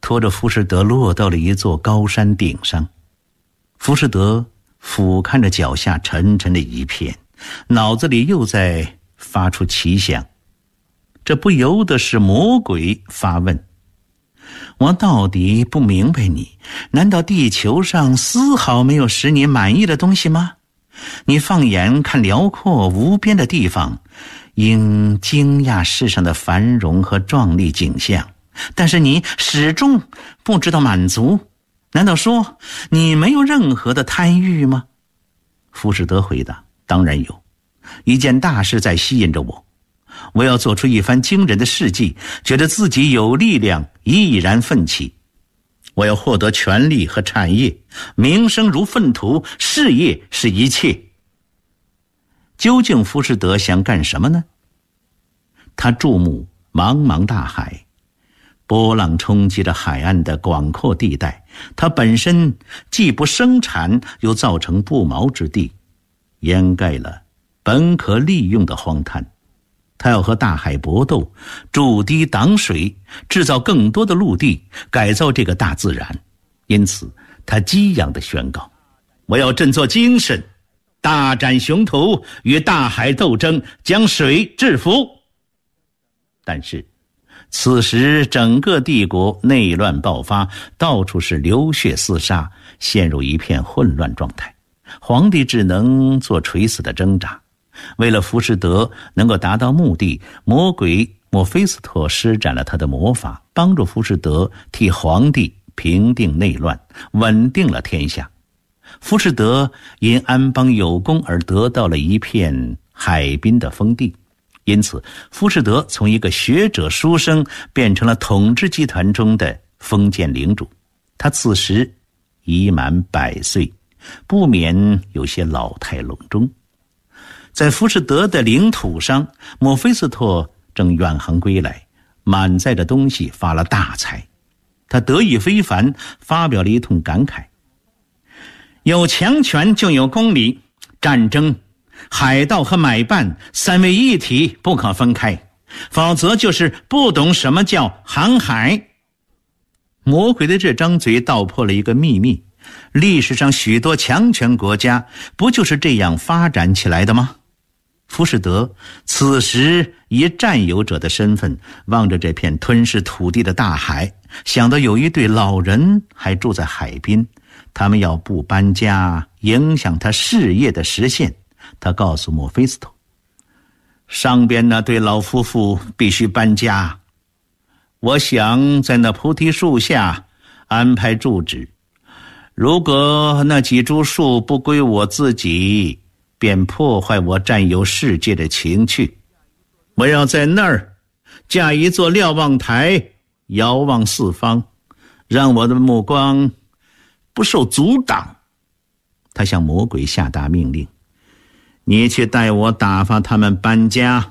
拖着浮士德落到了一座高山顶上。浮士德俯瞰着脚下沉沉的一片，脑子里又在发出奇想。这不由得是魔鬼发问：我到底不明白你，难道地球上丝毫没有使你满意的东西吗？你放眼看辽阔无边的地方，应惊讶世上的繁荣和壮丽景象，但是你始终不知道满足，难道说你没有任何的贪欲吗？浮士德回答：当然有，一件大事在吸引着我，我要做出一番惊人的事迹，觉得自己有力量，毅然奋起。我要获得权力和产业，名声如粪土，事业是一切。究竟浮士德想干什么呢？他注目茫茫大海，波浪冲击着海岸的广阔地带，它本身既不生产，又造成不毛之地，掩盖了本可利用的荒滩。他要和大海搏斗，筑堤挡水，制造更多的陆地，改造这个大自然。因此他激昂地宣告：我要振作精神，大展雄图，与大海斗争，将水制服。但是此时整个帝国内乱爆发，到处是流血厮杀，陷入一片混乱状态。皇帝只能做垂死的挣扎。为了浮士德能够达到目的，魔鬼墨菲斯托施展了他的魔法，帮助浮士德替皇帝平定内乱，稳定了天下。浮士德因安邦有功而得到了一片海滨的封地，因此浮士德从一个学者书生变成了统治集团中的封建领主。他此时已满100岁，不免有些老态龙钟。在浮士德的领土上，墨菲斯托正远航归来，满载着东西，发了大财。他得意非凡，发表了一通感慨：有强权就有公理，战争、海盗和买办三位一体，不可分开，否则就是不懂什么叫航海。魔鬼的这张嘴道破了一个秘密，历史上许多强权国家不就是这样发展起来的吗？浮士德此时以占有者的身份望着这片吞噬土地的大海，想到有一对老人还住在海滨，他们要不搬家，影响他事业的实现。他告诉墨菲斯托，上边那对老夫妇必须搬家，我想在那菩提树下安排住址，如果那几株树不归我自己，便破坏我占有世界的情趣。我要在那儿架一座瞭望台，遥望四方，让我的目光不受阻挡。他向魔鬼下达命令：你去带我打发他们搬家。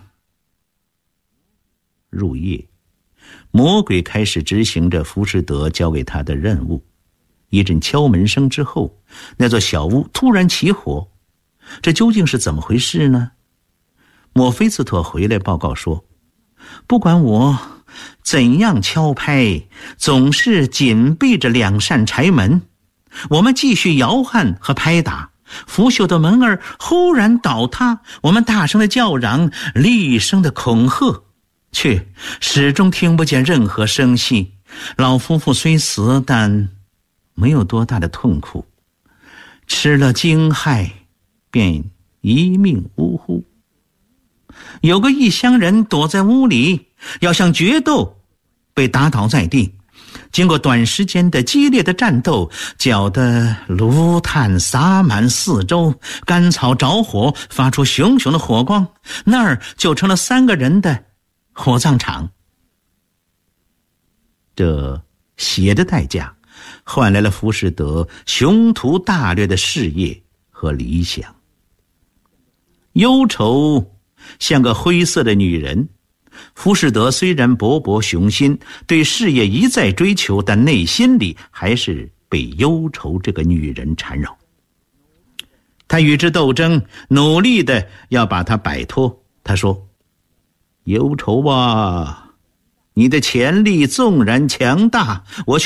入夜，魔鬼开始执行着浮士德交给他的任务。一阵敲门声之后，那座小屋突然起火，这究竟是怎么回事呢？墨菲斯托回来报告说，不管我怎样敲拍，总是紧闭着2扇柴门。我们继续摇撼和拍打，腐朽的门儿忽然倒塌，我们大声的叫嚷，厉声的恐吓，却始终听不见任何声息。老夫妇虽死，但没有多大的痛苦，吃了惊骇便一命呜呼。有个异乡人躲在屋里，要想决斗，被打倒在地。经过短时间的激烈的战斗，搅得炉炭洒满四周，干草着火，发出熊熊的火光，那儿就成了3个人的火葬场。这血的代价换来了浮士德雄图大略的事业和理想。忧愁像个灰色的女人，浮士德虽然勃勃雄心，对事业一再追求，但内心里还是被忧愁这个女人缠绕。他与之斗争，努力的要把她摆脱。他说，忧愁啊，你的潜力纵然强大，我却